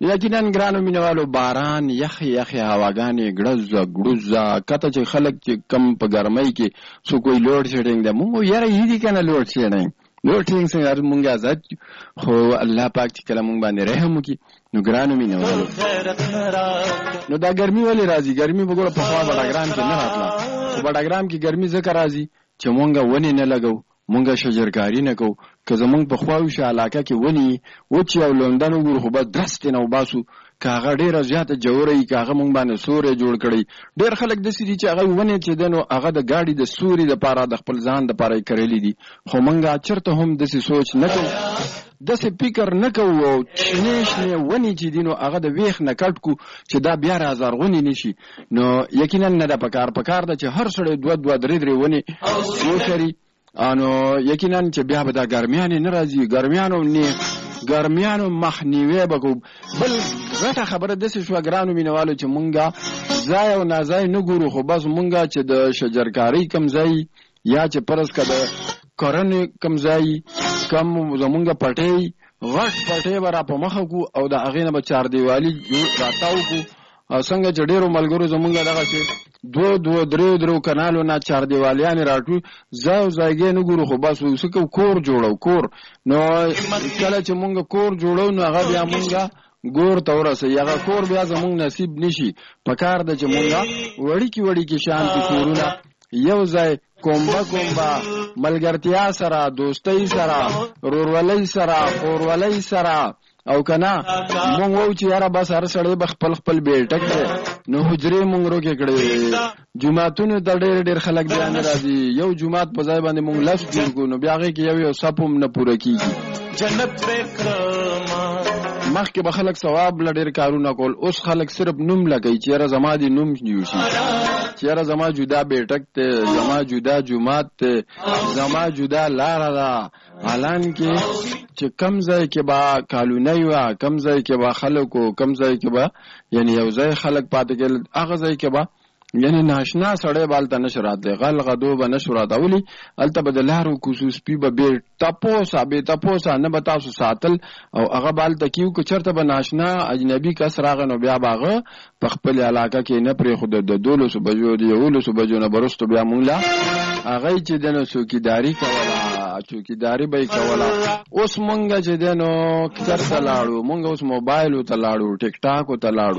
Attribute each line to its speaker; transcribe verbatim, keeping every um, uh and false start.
Speaker 1: یقینا ګرانو مینوالو باران یخ یخ هواګانې ګړز ګړز کته چې خلک چې کم په ګرمۍ کې سو کوئی لوډ شیډینګ ده مونږ یاره هیدی کنه لوډ شیډینګ لوډ شیډینګ څنګه مونږ آزاد خو الله پاک چې کله مونږ باندې رحم وکړي نو ګرانو مینوالو نو دا ګرمي ولې راځي ګرمي وګوره په خوا بډاګرام کې نه راتله په بډاګرام کې ګرمي ځکه راځي چې مونږ ونې نه لګو مونږه شجرکاری نه کو که زمونږ په خواوشه علاقه کې ونی و چې او لندن وګورو خو به درست نه وباسو کاغه ډیره زیاته جوړی کاغه مونږ باندې سورې جوړ کړی ډیر خلک د سړي چې هغه ونی چې دنو هغه د گاډي د سوري د پاره د خپل ځان د پاره کړلې دي خو مونږه چرته هم د سوچ نه کوو د څه فکر نه کوو او نشنه ونی چې دینو هغه د ویخ نه کټ کو چې دا بیا هزار غونی نشي نو یقینا نه د پکار پکار د چې هر سړی دوه دوه درې درې ونی وشري انو یقینا چې بیا به دا ګرمیانه ناراضي ګرمیانو نه ګرمیانو مخنیوي بکو بل غټه خبره د څه شو ګرانو مینوالو چې مونږه ځای او نازای نه ګورو خو بس مونږه چې د شجرکاری کم ځای یا چې پرس کده کورن کم ځای کم زمونږه پټي غټ پټي ورا په مخ کو او د اغینه به چار دیوالی راتاو کو څنګه چې ډیرو ملګرو زمونږه دغه چې دو دو درو درو کانالو نه چار دیوالیان راټو زاو زایګې نه ګورو خو بس وسکو کور جوړو کور نو کله چې مونږ کور جوړو نو هغه بیا مونږه ګور تورسه هغه کور بیا زمونږ نصیب نشي پکار د چې مونږه وړي کی وړي کی شانتي کورونه یو ځای کومبا کومبا ملګرتیا سره دوستۍ سره رورولۍ سره اورولۍ سره او کنا مونږ وو چې یاره بس هر سړی به خپل خپل بیٹک نو حجرې مونږ روکې کړې جمعهتونو د ډېر ډېر خلک بیان راځي یو جمعهت په ځای باندې مونږ لس جوړ کو نو بیا هغې کې یو یو صفم نه پوره کېږي جنت مخکې به خلک ثواب له ډېر کارونه کول اوس خلک صرف نوم لګوي چې یاره زما دې نوم جوړ شي چې یاره زما جدا بیٹک ته زما جدا جمعهت ته زما جدا لاره ده حالان کې چې کم ځای کې با کالونه وي کم ځای کې با خلکو کم ځای کې با یعنی یو ځای خلک پاتې کېدل هغه ځای کې با یعنی ناشنا سړی بالته نشو راتلی غل غدو به نشو راتولی هلته به د لارو کوڅو سپي به بې تپوسه بې تپوسه نه به تاسو ساتل او هغه بالته کیو که چېرته به ناشنا اجنبي کس راغی نو بیا به هغه په خپل علاقه کې نه پرېښود د دولسو بجو د یولسو بجو نه وروسته بیا مونږ له هغه چې دی نو څوکیداري کوله چوکیداري به یې کوله اوس مونږ چې دی نو چېرته لاړو مونږ اوس موبایلو ته لاړو ټیک ټاکو ته لاړو